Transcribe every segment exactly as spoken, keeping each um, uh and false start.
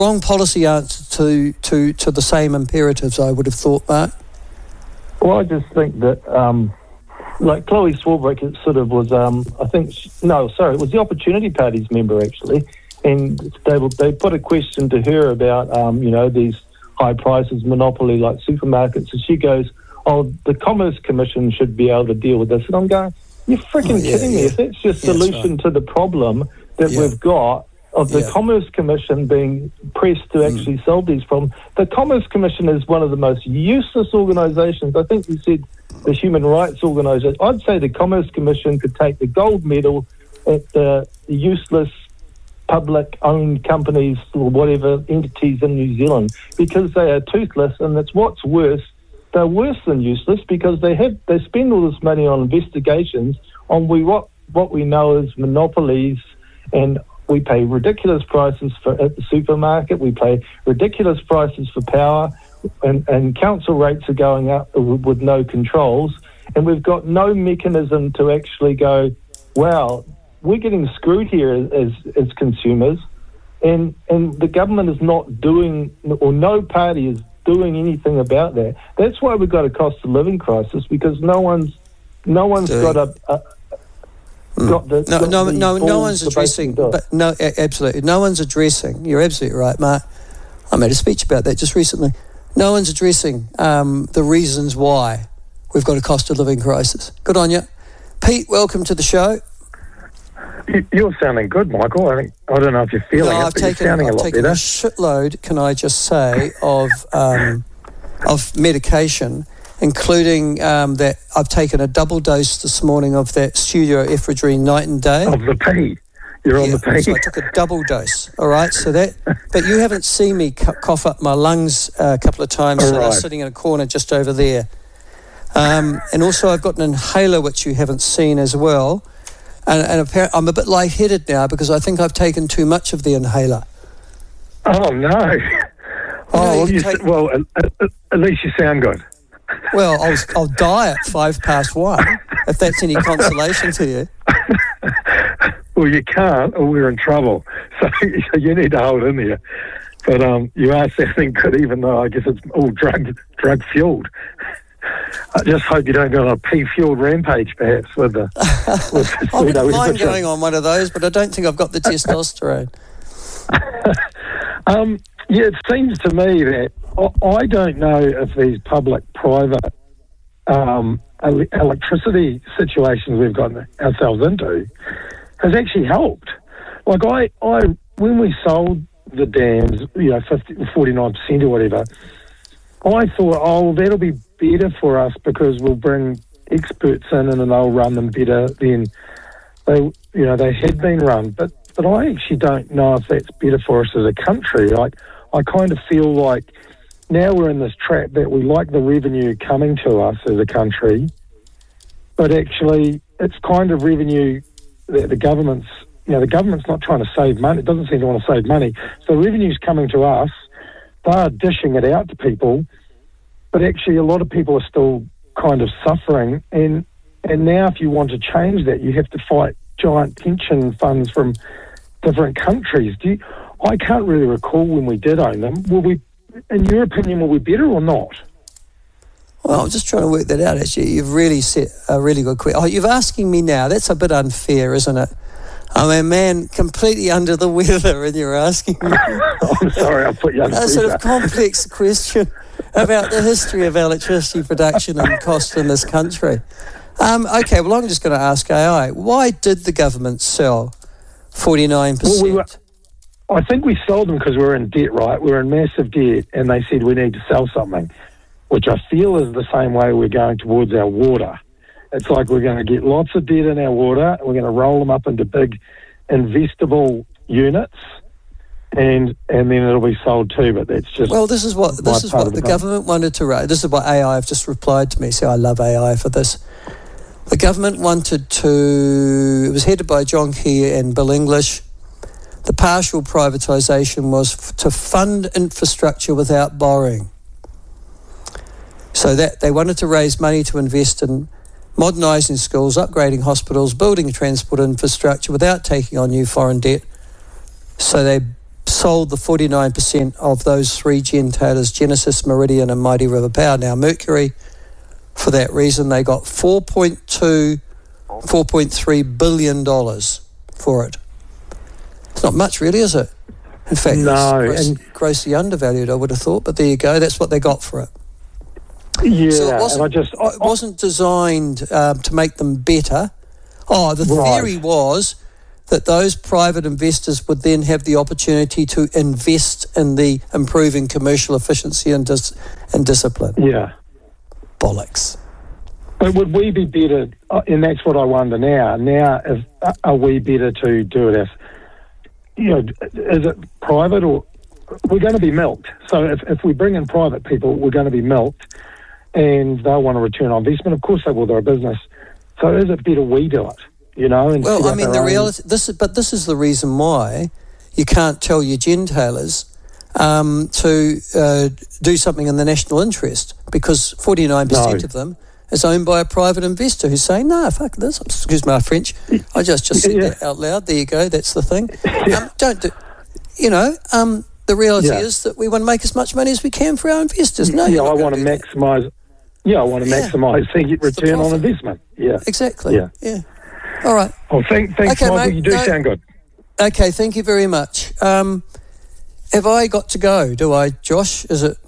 wrong policy answer to, to, to the same imperatives, I would have thought, Mark. Well, I just think that, um, like Chloe Swarbrick, it sort of was, um, I think, no, sorry, it was the Opportunity Party's member, actually, and they, they put a question to her about, um, you know, these high prices, monopoly like supermarkets, and she goes, oh, the Commerce Commission should be able to deal with this. And I'm going, you're freaking oh, yeah, kidding yeah. me. If that's your solution right. to the problem that yeah. we've got, of the yeah. Commerce Commission being pressed to actually mm. solve these problems. The Commerce Commission is one of the most useless organisations. I think you said the human rights organisation. I'd say the Commerce Commission could take the gold medal at the useless public-owned companies or whatever entities in New Zealand, because they are toothless, and that's what's worse. They're worse than useless because they have they spend all this money on investigations on we what what we know as monopolies, and we pay ridiculous prices for at the supermarket. We pay ridiculous prices for power, and, and council rates are going up with, with no controls. And we've got no mechanism to actually go, wow, we're getting screwed here as as consumers, and and the government is not doing, or no party is doing anything about that. That's why we've got a cost of living crisis, because no one's no one's doing. got a. a Got the, no, got no, the no, no one's addressing. But no, absolutely, no one's addressing. You're absolutely right, Mark. I made a speech about that just recently. No one's addressing um, the reasons why we've got a cost of living crisis. Good on you, Pete. Welcome to the show. You're sounding good, Michael. I think I don't know if you're feeling no, it, I've but taken, you're sounding I've a lot taken better. a shitload, can I just say, of um, of medication. Including um, that I've taken a double dose this morning of that Studio Ephedrine night and day. Of the P. You're yeah, on the P. So I took a double dose, all right? So that, but you haven't seen me cu- cough up my lungs uh, a couple of times, all so right. they're sitting in a corner just over there. Um, and also I've got an inhaler which you haven't seen as well. And, and apparently I'm a bit lightheaded now because I think I've taken too much of the inhaler. Oh, no. Oh, well, you take... s- well at, at, at least you sound good. Well, I'll, I'll die at five past one, if that's any consolation to you. Well, you can't, or we're in trouble. So, so you need to hold in there. But um, you are sounding good, even though I guess it's all drug drug fueled. I just hope you don't go on a pea fueled rampage, perhaps, with the. With the I wouldn't mind going on one of those, but I don't think I've got the testosterone. um, yeah, it seems to me that. I don't know if these public-private um, el- electricity situations we've gotten ourselves into has actually helped. Like I, I, when we sold the dams, you know, fifty, forty-nine percent or whatever, I thought, oh, that'll be better for us because we'll bring experts in and then they'll run them better than they, you know, they had been run. But but I actually don't know if that's better for us as a country. Like I kind of feel like. Now we're in this trap that we like the revenue coming to us as a country, but actually it's kind of revenue that the government's, you know, the government's not trying to save money. It doesn't seem to want to save money. So revenue's coming to us. They're dishing it out to people, but actually a lot of people are still kind of suffering. And, and now if you want to change that, you have to fight giant pension funds from different countries. Do you, I can't really recall when we did own them. Will we, in your opinion, will we be better or not? Well, I'm just trying to work that out, actually. You've really set a really good question. Oh, you're asking me now. That's a bit unfair, isn't it? I'm a man completely under the weather and you're asking me I'm sorry, I put you under a pressure. sort of complex question about the history of electricity production and cost in this country. Um, okay, well, I'm just going to ask A I. Why did the government sell forty-nine percent? Well, we were, I think we sold them because we were in debt, right? We were in massive debt, and they said we need to sell something, which I feel is the same way we're going towards our water. It's like we're going to get lots of debt in our water, and we're going to roll them up into big investable units, and and then it'll be sold too. But that's just well, this is what this is what the government wanted to raise. This is what A I have just replied to me. So I love A I for this. The government wanted to. It was headed by John Key and Bill English. The partial privatisation was f- to fund infrastructure without borrowing. So that they wanted to raise money to invest in modernising schools, upgrading hospitals, building transport infrastructure without taking on new foreign debt. So they sold the forty-nine percent of those three gentailers, Genesis, Meridian and Mighty River Power, now Mercury. For that reason, they got four point two, four point three billion dollars for it. It's not much, really, is it? In fact, no, it's gross, and grossly undervalued, I would have thought, but there you go. That's what they got for it. Yeah, so it wasn't, and I just I, it wasn't designed um, to make them better. Oh, the Right. theory was that those private investors would then have the opportunity to invest in the improving commercial efficiency and dis- and discipline. yeah. Bollocks. But would we be better? uh, And that's what I wonder now. Now, if, uh, are we better to do it if, you know, is it private or we're going to be milked? So if, if we bring in private people, we're going to be milked, and they'll want a return on investment. Of course, they will. They're a business. So is it better we do it? You know. And Well, set I up mean, our the own- reality. This, is, but this is the reason why you can't tell your gentailers um, to uh, do something in the national interest, because forty-nine percent No. of them is owned by a private investor who's saying, "No, fuck this." Excuse my French. I just just said Yeah. that out loud. There you go. That's the thing. Um, don't do. You know. Um, the reality Yeah. is that we want to make as much money as we can for our investors. No, yeah, you're not I gonna want to do that. maximise. Yeah, I want to Yeah. maximise the It's the return on profit. investment. Yeah. Exactly. Yeah. Yeah. All right. Well, thank, thanks, Okay, Michael. mate. You do No- sound good. Okay, thank you very much. Um, have I got to go? Do I, Josh? Is it?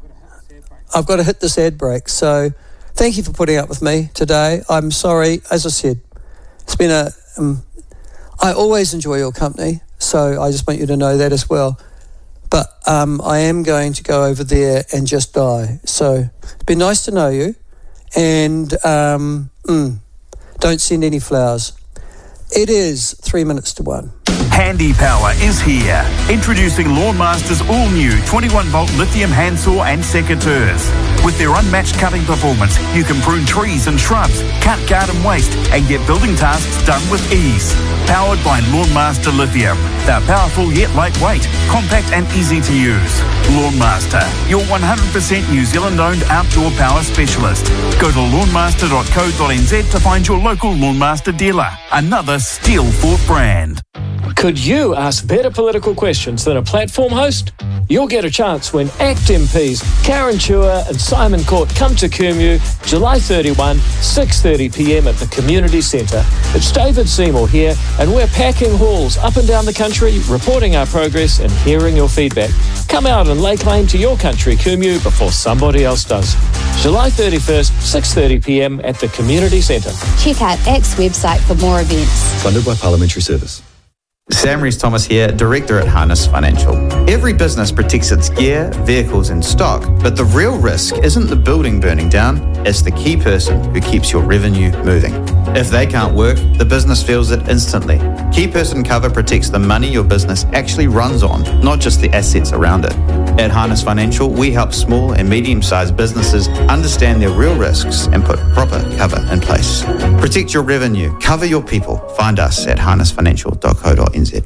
I've got to hit this ad break. So, thank you for putting up with me today. I'm sorry, as I said, it's been a. Um, I always enjoy your company, so I just want you to know that as well. But um, I am going to go over there and just die. So, it's been nice to know you, and um, mm, don't send any flowers. It is three minutes to one. Handy Power is here. Introducing Lawnmaster's all-new twenty-one volt lithium handsaw and secateurs. With their unmatched cutting performance, you can prune trees and shrubs, cut garden waste, and get building tasks done with ease. Powered by Lawnmaster Lithium. They're powerful yet lightweight, compact and easy to use. Lawnmaster, your one hundred percent New Zealand-owned outdoor power specialist. Go to lawnmaster dot co dot n z to find your local Lawnmaster dealer. Another steel-fought brand. Could you ask better political questions than a platform host? You'll get a chance when ACT M Ps Karen Chua and Simon Court come to Kumeu July thirty-first, six thirty p m at the Community Centre. It's David Seymour here, and we're packing halls up and down the country, reporting our progress and hearing your feedback. Come out and lay claim to your country, Kumeu, before somebody else does. July thirty-first, six thirty p m at the Community Centre. Check out ACT's website for more events. Funded by Parliamentary Service. Sam Rees-Thomas here, Director at Harness Financial. Every business protects its gear, vehicles and stock, but the real risk isn't the building burning down, it's the key person who keeps your revenue moving. If they can't work, the business feels it instantly. Key person cover protects the money your business actually runs on, not just the assets around it. At Harness Financial, we help small and medium-sized businesses understand their real risks and put proper cover in place. Protect your revenue, cover your people. Find us at harness financial dot co dot n z.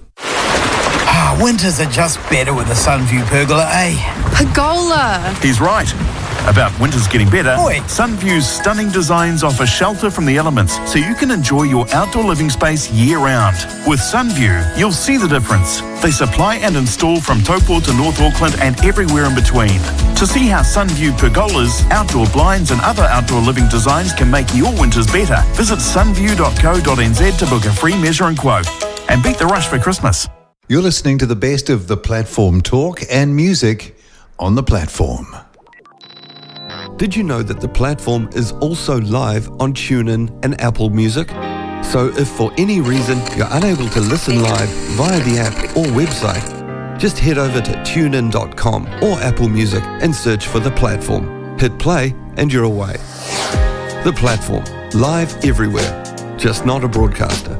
Ah, winters are just better with a Sunview pergola, eh? Pergola. He's right. About winters getting better, Oi. Sunview's stunning designs offer shelter from the elements so you can enjoy your outdoor living space year-round. With Sunview, you'll see the difference. They supply and install from Taupo to North Auckland and everywhere in between. To see how Sunview pergolas, outdoor blinds and other outdoor living designs can make your winters better, visit sunview dot co dot n z to book a free measure and quote. And beat the rush for Christmas. You're listening to the best of the platform talk and music on the platform. Did you know that the platform is also live on TuneIn and Apple Music? So if for any reason you're unable to listen live via the app or website, just head over to tune in dot com or Apple Music and search for the platform. Hit play and you're away. The platform, live everywhere, just not a broadcaster.